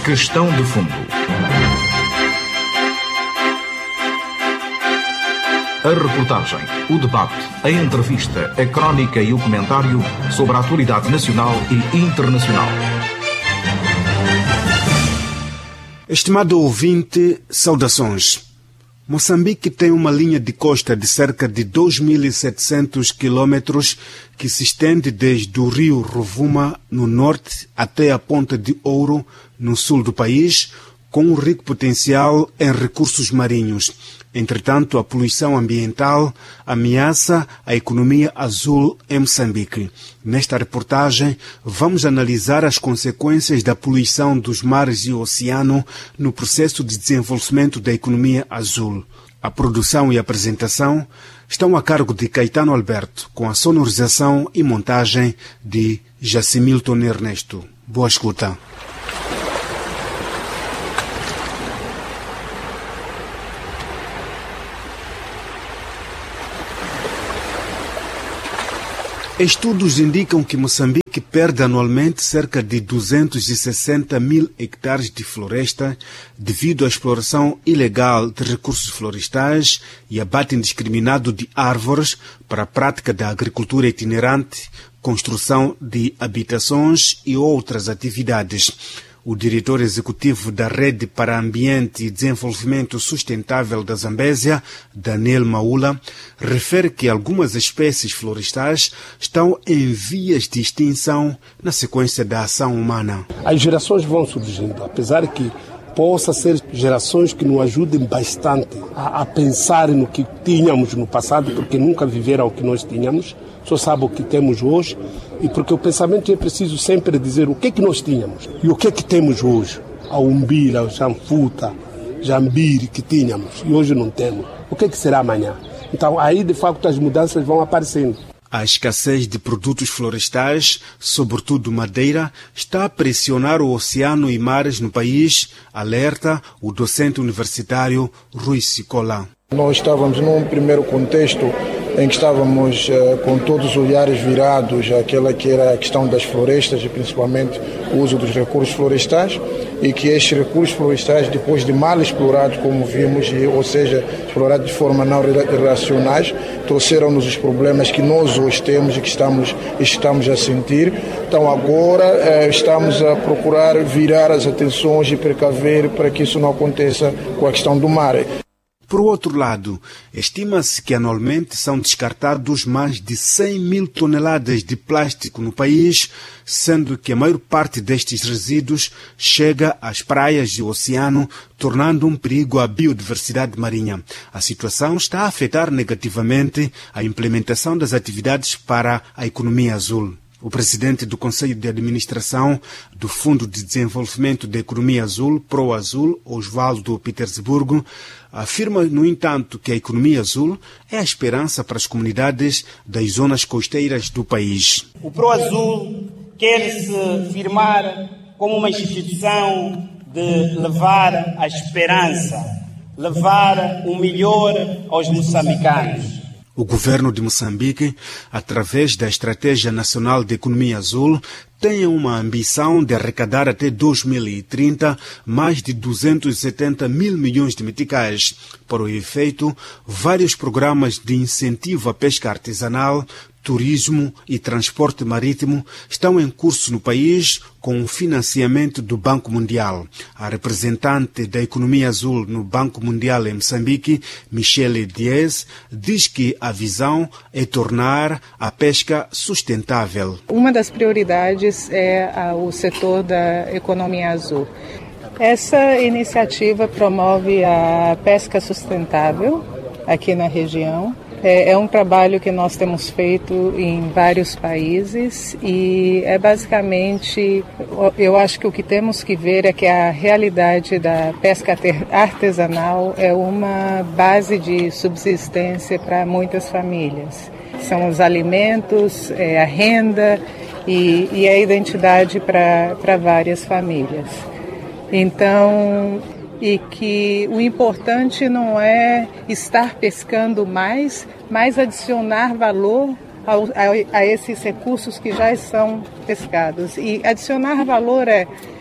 Questão de fundo. A reportagem, o debate, a entrevista, a crónica e o comentário sobre a atualidade nacional e internacional. Estimado ouvinte, saudações. Moçambique tem uma linha de costa de cerca de 2.700 quilômetros que se estende desde o rio Rovuma, no norte, até a Ponta de Ouro, no sul do país, com um rico potencial em recursos marinhos. Entretanto, a poluição ambiental ameaça a economia azul em Moçambique. Nesta reportagem, vamos analisar as consequências da poluição dos mares e o oceano no processo de desenvolvimento da economia azul. A produção e a apresentação estão a cargo de Caetano Alberto, com a sonorização e montagem de Jacimilton Ernesto. Boa escuta. Estudos indicam que Moçambique perde anualmente cerca de 260 mil hectares de floresta devido à exploração ilegal de recursos florestais e abate indiscriminado de árvores para a prática da agricultura itinerante, construção de habitações e outras atividades. O diretor executivo da Rede para Ambiente e Desenvolvimento Sustentável da Zambésia, Daniel Maula, refere que algumas espécies florestais estão em vias de extinção na sequência da ação humana. As gerações vão surgindo, apesar que possa ser gerações que nos ajudem bastante a pensar no que tínhamos no passado, porque nunca viveram o que nós tínhamos, só sabem o que temos hoje, e porque o pensamento é preciso sempre dizer o que é que nós tínhamos e o que é que temos hoje. A umbira, a janfuta, jambiri que tínhamos e hoje não temos. O que é que será amanhã? Então aí de facto as mudanças vão aparecendo. A escassez de produtos florestais, sobretudo madeira, está a pressionar o oceano e mares no país, alerta o docente universitário Rui Sicola. Nós estávamos num primeiro contexto em que estávamos com todos os olhares virados àquela que era a questão das florestas e principalmente o uso dos recursos florestais, e que estes recursos florestais, depois de mal explorados, como vimos, ou seja, explorados de forma não racionais, trouxeram-nos os problemas que nós hoje temos e que estamos a sentir. Então agora estamos a procurar virar as atenções e precaver para que isso não aconteça com a questão do mar. Por outro lado, estima-se que anualmente são descartados mais de 100 mil toneladas de plástico no país, sendo que a maior parte destes resíduos chega às praias e ao oceano, tornando um perigo à biodiversidade marinha. A situação está a afetar negativamente a implementação das atividades para a economia azul. O presidente do Conselho de Administração do Fundo de Desenvolvimento da Economia Azul, ProAzul, Osvaldo Petersburgo, afirma, no entanto, que a economia azul é a esperança para as comunidades das zonas costeiras do país. O ProAzul quer se firmar como uma instituição de levar a esperança, levar o melhor aos moçambicanos. O governo de Moçambique, através da Estratégia Nacional de Economia Azul, tem uma ambição de arrecadar até 2030 mais de 270 mil milhões de meticais. Para o efeito, vários programas de incentivo à pesca artesanal, turismo e transporte marítimo estão em curso no país com o financiamento do Banco Mundial. A representante da economia azul no Banco Mundial em Moçambique, Michele Dias, diz que a visão é tornar a pesca sustentável. Uma das prioridades é o setor da economia azul. Essa iniciativa promove a pesca sustentável aqui na região. É um trabalho que nós temos feito em vários países e é basicamente, eu acho que o que temos que ver é que a realidade da pesca artesanal é uma base de subsistência para muitas famílias. São os alimentos, a renda e a identidade para várias famílias. Então, e que o importante não é estar pescando mais, mas adicionar valor a esses recursos que já são pescados. E adicionar valor é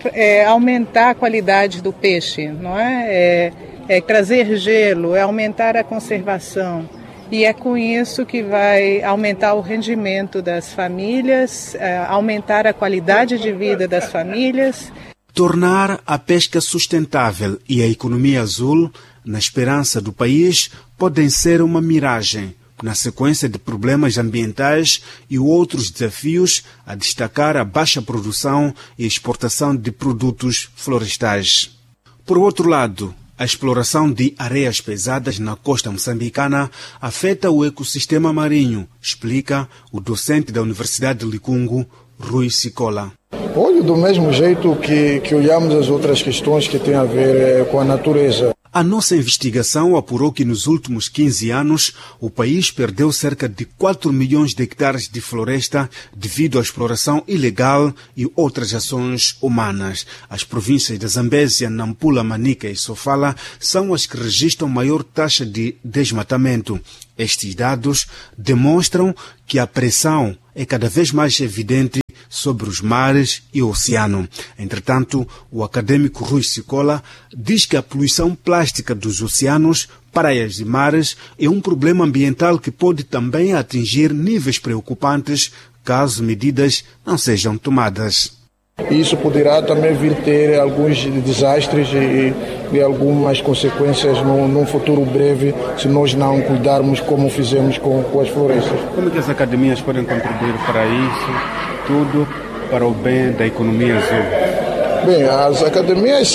aumentar a qualidade do peixe, não é? É trazer gelo, é aumentar a conservação. E é com isso que vai aumentar o rendimento das famílias, aumentar a qualidade de vida das famílias. Tornar a pesca sustentável e a economia azul, na esperança do país, podem ser uma miragem, na sequência de problemas ambientais e outros desafios, a destacar a baixa produção e exportação de produtos florestais. Por outro lado, a exploração de areias pesadas na costa moçambicana afeta o ecossistema marinho, explica o docente da Universidade de Licungo, Rui Sicola. Olho do mesmo jeito que olhamos as outras questões que têm a ver com a natureza. A nossa investigação apurou que nos últimos 15 anos o país perdeu cerca de 4 milhões de hectares de floresta devido à exploração ilegal e outras ações humanas. As províncias da Zambésia, Nampula, Manica e Sofala são as que registram maior taxa de desmatamento. Estes dados demonstram que a pressão é cada vez mais evidente sobre os mares e o oceano. Entretanto, o acadêmico Rui Sicola diz que a poluição plástica dos oceanos, praias e mares é um problema ambiental que pode também atingir níveis preocupantes caso medidas não sejam tomadas. Isso poderá também vir ter alguns desastres e algumas consequências num futuro breve se nós não cuidarmos como fizemos com as florestas. Como que as academias podem contribuir para isso, tudo para o bem da economia azul? Bem, as academias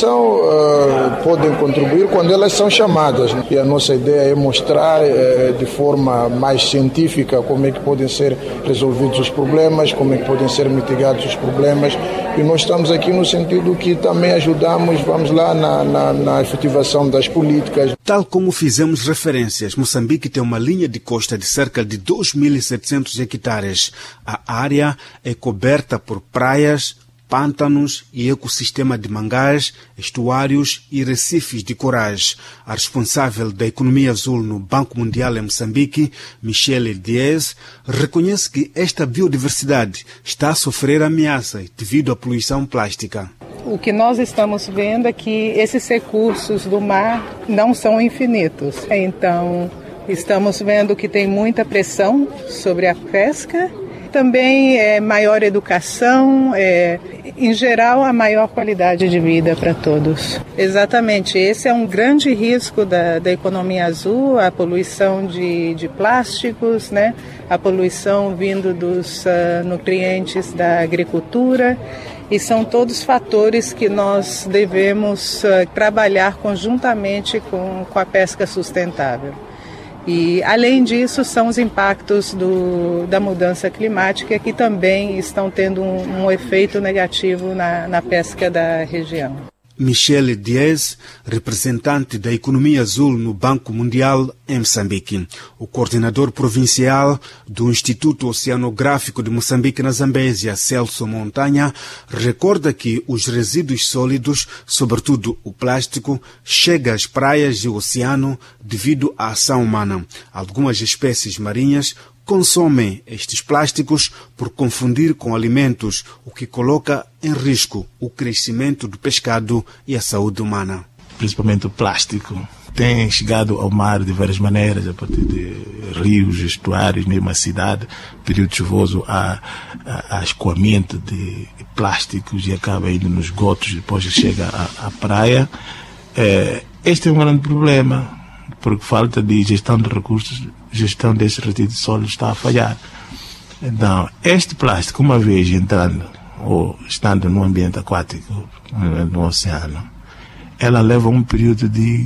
podem contribuir quando elas são chamadas. E a nossa ideia é mostrar de forma mais científica como é que podem ser resolvidos os problemas, como é que podem ser mitigados os problemas. E nós estamos aqui no sentido que também ajudamos, vamos lá, na efetivação das políticas. Tal como fizemos referências, Moçambique tem uma linha de costa de cerca de 2.700 hectares. A área é coberta por praias, pântanos e ecossistema de mangás, estuários e recifes de corais. A responsável da economia azul no Banco Mundial em Moçambique, Michele Diez, reconhece que esta biodiversidade está a sofrer ameaça devido à poluição plástica. O que nós estamos vendo é que esses recursos do mar não são infinitos. Então, estamos vendo que tem muita pressão sobre a pesca. Também é maior educação, em geral, a maior qualidade de vida para todos. Exatamente, esse é um grande risco da economia azul, a poluição de plásticos, né? A poluição vindo dos nutrientes da agricultura, e são todos fatores que nós devemos trabalhar conjuntamente com a pesca sustentável. E, além disso, são os impactos da mudança climática que também estão tendo um efeito negativo na pesca da região. Michele Diez, representante da economia azul no Banco Mundial em Moçambique. O coordenador provincial do Instituto Oceanográfico de Moçambique na Zambésia, Celso Montanha, recorda que os resíduos sólidos, sobretudo o plástico, chegam às praias e ao oceano devido à ação humana. Algumas espécies marinhas consomem estes plásticos por confundir com alimentos, o que coloca em risco o crescimento do pescado e a saúde humana. Principalmente o plástico tem chegado ao mar de várias maneiras, a partir de rios, estuários, mesmo a cidade. Período chuvoso há escoamento de plásticos e acaba indo nos esgotos, depois chega à praia. Este é um grande problema, porque falta de gestão de recursos, gestão desses resíduos sólidos está a falhar. Então, este plástico, uma vez entrando ou estando no ambiente aquático, no oceano, ela leva um período de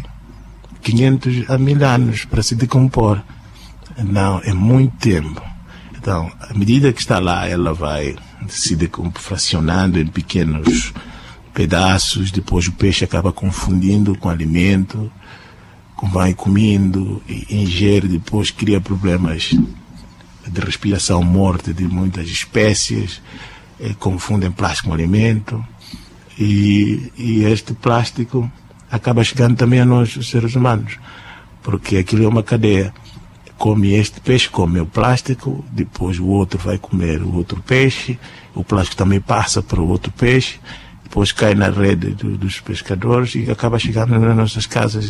500 a 1000 anos para se decompor. Então, é muito tempo. Então, à medida que está lá, ela vai se fracionando em pequenos pedaços, depois o peixe acaba confundindo com alimento, vai comendo e ingere, depois cria problemas de respiração, morte de muitas espécies, confundem plástico com alimento, e este plástico acaba chegando também a nós, os seres humanos, porque aquilo é uma cadeia. Come este peixe, come o plástico, depois o outro vai comer o outro peixe, o plástico também passa para o outro peixe, depois cai na rede dos pescadores e acaba chegando nas nossas casas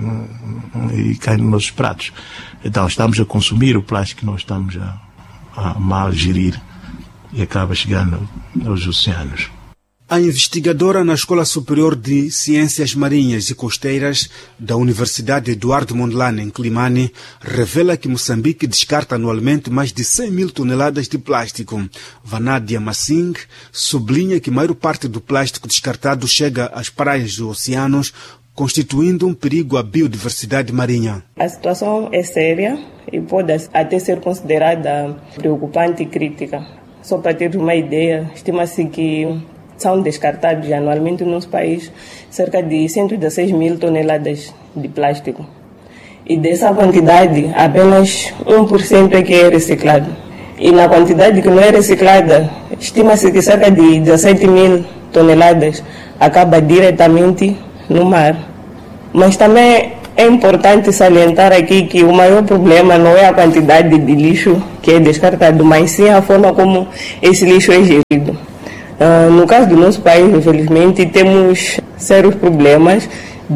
e cai nos nossos pratos. Então estamos a consumir o plástico que nós estamos a mal gerir e acaba chegando aos oceanos. A investigadora na Escola Superior de Ciências Marinhas e Costeiras da Universidade Eduardo Mondlane, em Climane, revela que Moçambique descarta anualmente mais de 100 mil toneladas de plástico. Vanadia Massing sublinha que a maior parte do plástico descartado chega às praias e oceanos, constituindo um perigo à biodiversidade marinha. A situação é séria e pode até ser considerada preocupante e crítica. Só para ter uma ideia, estima-se que são descartados anualmente no nosso país cerca de 116 mil toneladas de plástico. E dessa quantidade, apenas 1% é que é reciclado. E na quantidade que não é reciclada, estima-se que cerca de 17 mil toneladas acaba diretamente no mar. Mas também é importante salientar aqui que o maior problema não é a quantidade de lixo que é descartado, mas sim a forma como esse lixo é gerido. No caso do nosso país, infelizmente, temos sérios problemas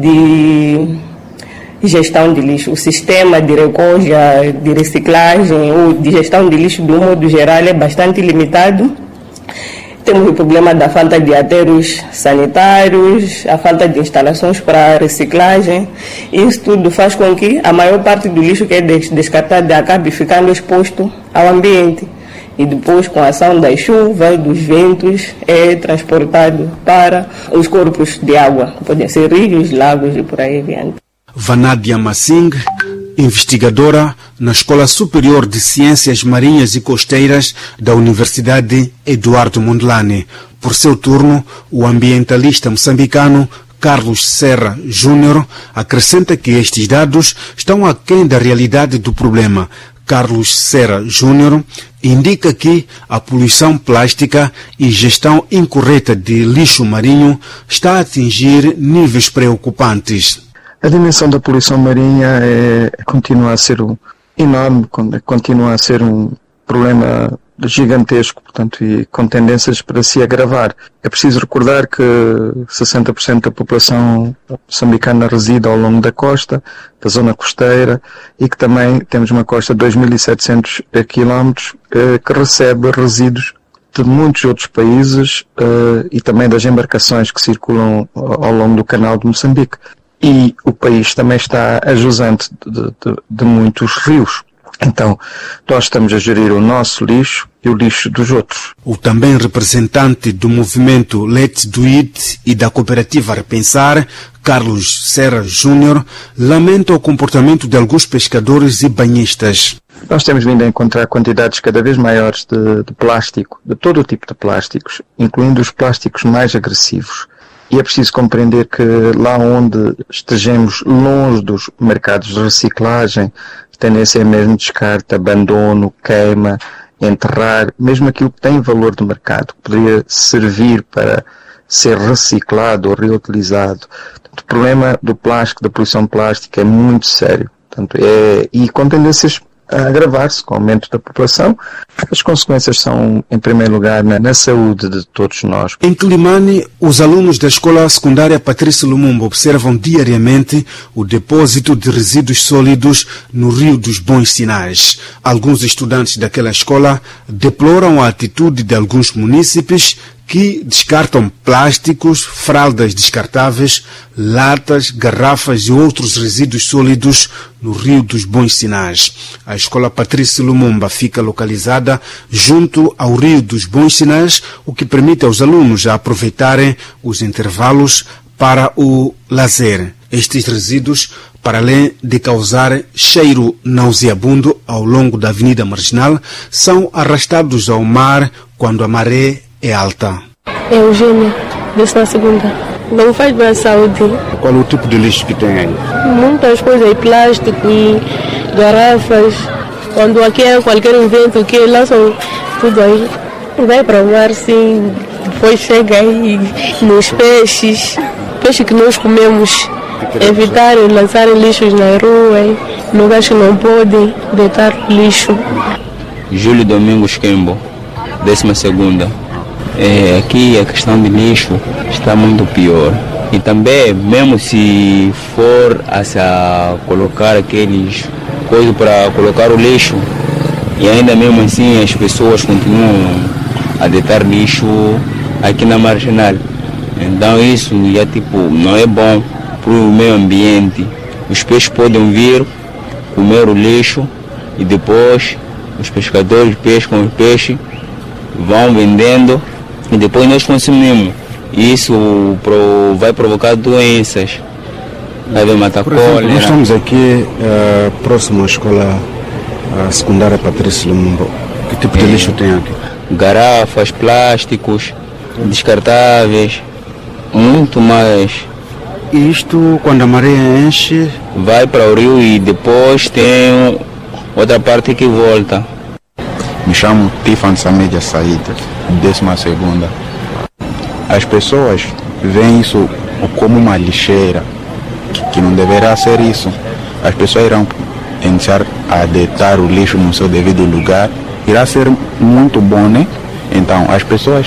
de gestão de lixo. O sistema de recolha, de reciclagem ou de gestão de lixo, de um modo geral, é bastante limitado. Temos o problema da falta de aterros sanitários, a falta de instalações para reciclagem. Isso tudo faz com que a maior parte do lixo que é descartado acabe ficando exposto ao ambiente. E depois, com a ação das chuvas, dos ventos, é transportado para os corpos de água, que podem ser rios, lagos e por aí adiante. Vanadia Massing, investigadora na Escola Superior de Ciências Marinhas e Costeiras da Universidade Eduardo Mondlane. Por seu turno, o ambientalista moçambicano Carlos Serra Júnior acrescenta que estes dados estão aquém da realidade do problema. Carlos Serra Júnior indica que a poluição plástica e gestão incorreta de lixo marinho está a atingir níveis preocupantes. A dimensão da poluição marinha continua a ser enorme, continua a ser um problema gigantesco, portanto, e com tendências para se agravar. É preciso recordar que 60% da população moçambicana reside ao longo da costa, da zona costeira, e que também temos uma costa de 2.700 quilómetros que recebe resíduos de muitos outros países e também das embarcações que circulam ao longo do canal de Moçambique. E o país também está a jusante de muitos rios. Então, nós estamos a gerir o nosso lixo e o lixo dos outros. O também representante do movimento Let's Do It e da cooperativa Repensar, Carlos Serra Júnior, lamenta o comportamento de alguns pescadores e banhistas. Nós temos vindo a encontrar quantidades cada vez maiores de plástico, de todo o tipo de plásticos, incluindo os plásticos mais agressivos. E é preciso compreender que lá onde estejamos longe dos mercados de reciclagem, a tendência é mesmo descarte, abandono, queima, enterrar, mesmo aquilo que tem valor de mercado, que poderia servir para ser reciclado ou reutilizado. Portanto, o problema do plástico, da poluição plástica é muito sério. Portanto, e com tendências a agravar-se com o aumento da população. As consequências são, em primeiro lugar, na saúde de todos nós. Em Climane, os alunos da Escola Secundária Patrício Lumumba observam diariamente o depósito de resíduos sólidos no Rio dos Bons Sinais. Alguns estudantes daquela escola deploram a atitude de alguns munícipes que descartam plásticos, fraldas descartáveis, latas, garrafas e outros resíduos sólidos no Rio dos Bons Sinais. A Escola Patrício Lumumba fica localizada junto ao Rio dos Bons Sinais, o que permite aos alunos aproveitarem os intervalos para o lazer. Estes resíduos, para além de causar cheiro nauseabundo ao longo da Avenida Marginal, são arrastados ao mar quando a maré é alta. É Eugênia, 12ª. Não faz bem à saúde. Qual é o tipo de lixo que tem aí? Muitas coisas, plástico e garrafas. Quando aqui é qualquer evento que lançam tudo aí, vai para o mar, sim. Depois chega aí nos peixes que nós comemos. Evitar lançar lixos na rua, lugares que não podem deitar lixo. Júlio Domingos Kembo, 12ª. Aqui a questão de lixo está muito pior. E também, mesmo se for a colocar aqueles coisas para colocar o lixo, e ainda mesmo assim as pessoas continuam a deitar lixo aqui na Marginal. Então isso já não é bom para o meio ambiente. Os peixes podem vir comer o lixo e depois os pescadores pescam o peixe, vão vendendo e depois nós consumimos. Isso vai provocar doenças, vai matar cólera. Nós estamos aqui próximo à escola secundária Patrício Lumumba. Que tipo de lixo tem aqui? Garrafas, plásticos, descartáveis, muito mais. E isto, quando a maré enche, vai para o rio e depois tem outra parte que volta. Me chamo Tifan Samedia Saída, 12ª. As pessoas veem isso como uma lixeira, que não deverá ser isso. As pessoas irão iniciar a deitar o lixo no seu devido lugar. Irá ser muito bom, né? Então, as pessoas